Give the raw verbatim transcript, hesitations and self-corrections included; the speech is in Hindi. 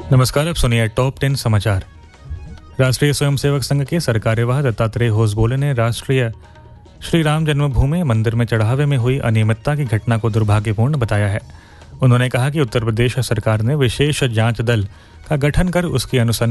नमस्कार, अब सुनिए टॉप टेन समाचार। राष्ट्रीय स्वयंसेवक संघ के सरकार्यवाह दत्तात्रेय होसबोले ने राष्ट्रीय श्री राम जन्मभूमि मंदिर में चढ़ावे में हुई अनियमितता की घटना को दुर्भाग्यपूर्ण बताया है। उन्होंने कहा कि उत्तर प्रदेश सरकार ने विशेष जांच दल का गठन कर उसकी अनुसंधान